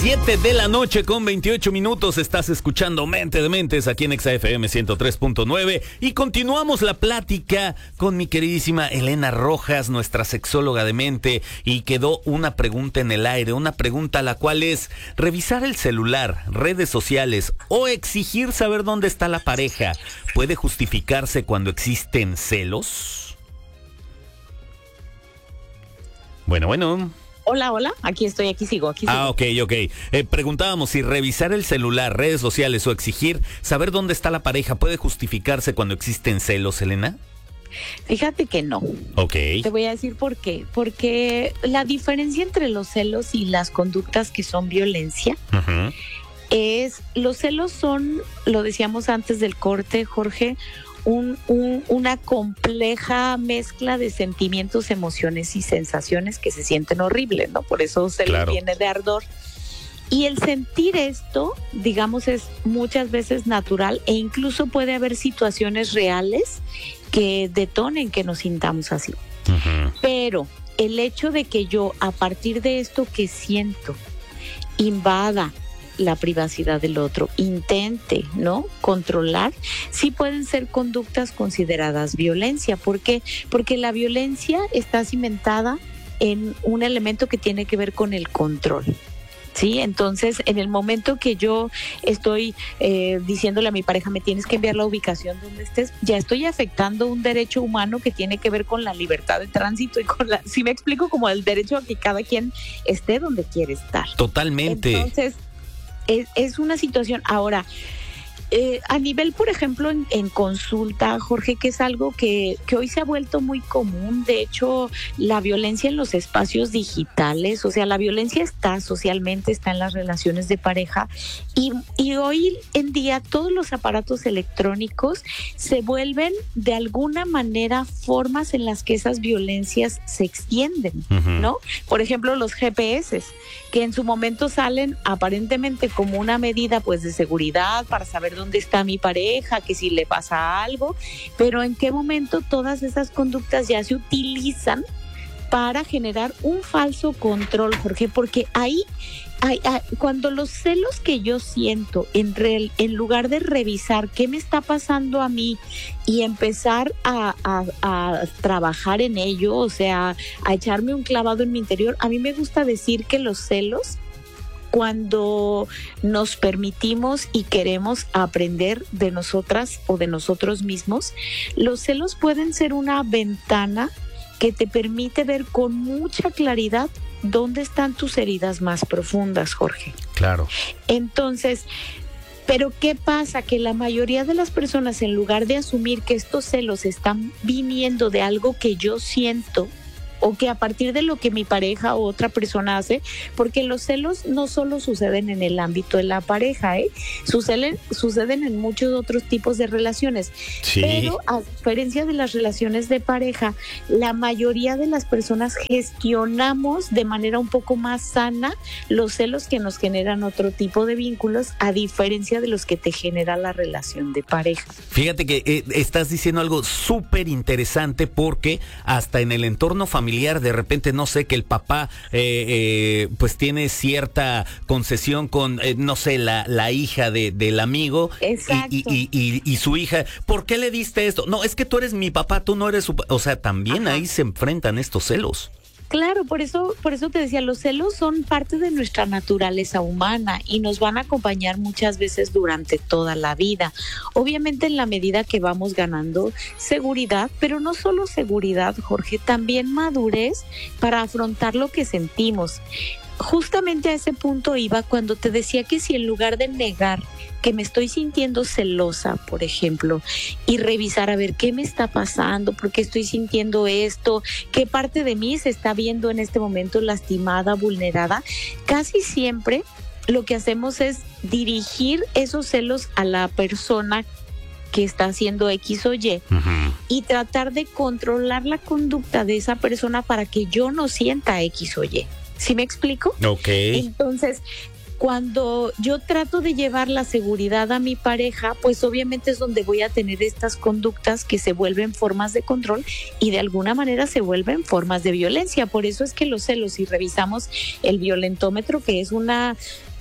7 de la noche con 28 minutos. Estás escuchando Mente de Mentes aquí en XFM 103.9 y continuamos la plática con mi queridísima Elena Rojas, nuestra sexóloga de mente, y quedó una pregunta en el aire, una pregunta a la cual es: revisar el celular, redes sociales o exigir saber dónde está la pareja, ¿puede justificarse cuando existen celos? Bueno. Hola, aquí estoy, aquí sigo. Ok. Preguntábamos si revisar el celular, redes sociales o exigir saber dónde está la pareja puede justificarse cuando existen celos, Elena. Fíjate que no. Ok. Te voy a decir por qué. Porque la diferencia entre los celos y las conductas que son violencia es, los celos son, lo decíamos antes del corte, Jorge, una compleja mezcla de sentimientos, emociones y sensaciones que se sienten horribles, ¿no? Por eso celos viene de ardor. Y el sentir esto, digamos, es muchas veces natural e incluso puede haber situaciones reales que detonen que nos sintamos así. Pero el hecho de que yo, a partir de esto que siento, invada la privacidad del otro, intente, ¿no?, controlar, sí pueden ser conductas consideradas violencia. ¿Por qué? Porque la violencia está cimentada en un elemento que tiene que ver con el control. Sí, entonces en el momento que yo estoy diciéndole a mi pareja, me tienes que enviar la ubicación donde estés, ya estoy afectando un derecho humano que tiene que ver con la libertad de tránsito y con si me explico, como el derecho a que cada quien esté donde quiere estar. Totalmente. Entonces es una situación. Ahora, a nivel, por ejemplo, en consulta, Jorge, que es algo que hoy se ha vuelto muy común. De hecho, la violencia en los espacios digitales, o sea, la violencia está socialmente, está en las relaciones de pareja, y hoy en día todos los aparatos electrónicos se vuelven de alguna manera formas en las que esas violencias se extienden, ¿no? Por ejemplo, los GPS, que en su momento salen aparentemente como una medida, pues, de seguridad para saber dónde está mi pareja, que si le pasa algo, pero en qué momento todas esas conductas ya se utilizan para generar un falso control, Jorge, porque ahí cuando los celos que yo siento, en lugar de revisar qué me está pasando a mí y empezar a trabajar en ello, o sea, a echarme un clavado en mi interior, a mí me gusta decir que los celos, cuando nos permitimos y queremos aprender de nosotras o de nosotros mismos, los celos pueden ser una ventana que te permite ver con mucha claridad dónde están tus heridas más profundas, Jorge. Claro. Entonces, pero ¿qué pasa? Que la mayoría de las personas, en lugar de asumir que estos celos están viniendo de algo que yo siento, o que a partir de lo que mi pareja o otra persona hace, porque los celos no solo suceden en el ámbito de la pareja, suceden en muchos otros tipos de relaciones. Sí. Pero a diferencia de las relaciones de pareja, la mayoría de las personas gestionamos de manera un poco más sana los celos que nos generan otro tipo de vínculos, a diferencia de los que te genera la relación de pareja. Fíjate que estás diciendo algo súper interesante, porque hasta en el entorno familiar, de repente, no sé, que el papá pues tiene cierta concesión con, no sé, la hija del amigo. Exacto. Y su hija, ¿por qué le diste esto? No, es que tú eres mi papá, tú no eres su papá. O sea, también ahí se enfrentan estos celos. Claro, por eso te decía, los celos son parte de nuestra naturaleza humana y nos van a acompañar muchas veces durante toda la vida. Obviamente en la medida que vamos ganando seguridad, pero no solo seguridad, Jorge, también madurez para afrontar lo que sentimos. Justamente a ese punto iba cuando te decía que si en lugar de negar que me estoy sintiendo celosa, por ejemplo, y revisar a ver qué me está pasando, por qué estoy sintiendo esto, qué parte de mí se está viendo en este momento lastimada, vulnerada, casi siempre lo que hacemos es dirigir esos celos a la persona que está haciendo X o Y y tratar de controlar la conducta de esa persona para que yo no sienta X o Y. ¿Sí me explico? Ok. Entonces, cuando yo trato de llevar la seguridad a mi pareja, pues obviamente es donde voy a tener estas conductas que se vuelven formas de control y de alguna manera se vuelven formas de violencia. Por eso es que los celos, si revisamos el violentómetro, que es una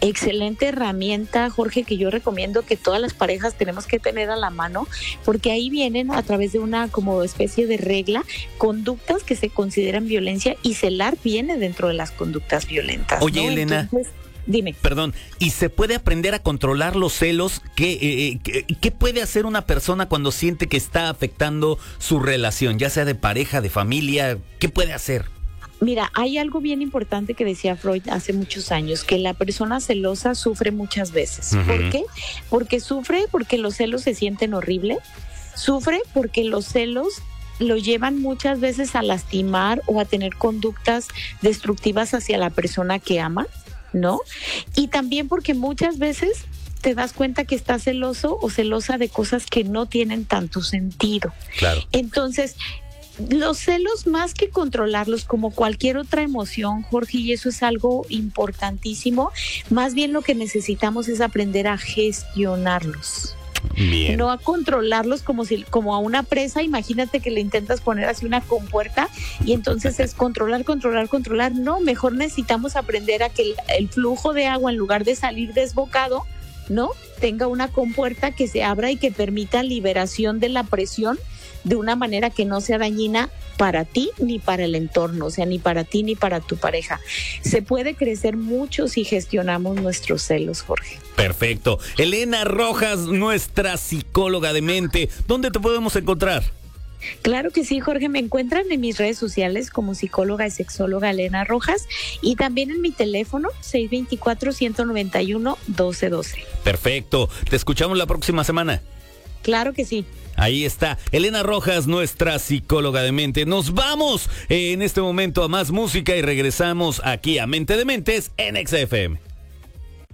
Excelente herramienta, Jorge, que yo recomiendo que todas las parejas tenemos que tener a la mano, porque ahí vienen a través de una como especie de regla conductas que se consideran violencia, y celar viene dentro de las conductas violentas. Oye, ¿no? Elena. Entonces, dime. Perdón, ¿y se puede aprender a controlar los celos? ¿Qué puede hacer una persona cuando siente que está afectando su relación, ya sea de pareja, de familia? ¿Qué puede hacer? Mira, hay algo bien importante que decía Freud hace muchos años, que la persona celosa sufre muchas veces. Uh-huh. ¿Por qué? Porque sufre porque los celos se sienten horrible, sufre porque los celos lo llevan muchas veces a lastimar o a tener conductas destructivas hacia la persona que ama, ¿no? Y también porque muchas veces te das cuenta que estás celoso o celosa de cosas que no tienen tanto sentido. Claro. Entonces, los celos, más que controlarlos como cualquier otra emoción, Jorge, y eso es algo importantísimo, más bien lo que necesitamos es aprender a gestionarlos. Bien. No a controlarlos como a una presa. Imagínate que le intentas poner así una compuerta y entonces es controlar. No, mejor necesitamos aprender a que el flujo de agua, en lugar de salir desbocado, ¿no?, tenga una compuerta que se abra y que permita liberación de la presión de una manera que no sea dañina para ti ni para el entorno, o sea, ni para ti ni para tu pareja. Se puede crecer mucho si gestionamos nuestros celos, Jorge. Perfecto. Elena Rojas, nuestra psicóloga de mente, ¿dónde te podemos encontrar? Claro que sí, Jorge, me encuentran en mis redes sociales como psicóloga y sexóloga Elena Rojas, y también en mi teléfono 624-191-1212. Perfecto. Te escuchamos la próxima semana. Claro que sí. Ahí está, Elena Rojas, nuestra psicóloga de mente. Nos vamos en este momento a más música y regresamos aquí a Mente de Mentes en XFM.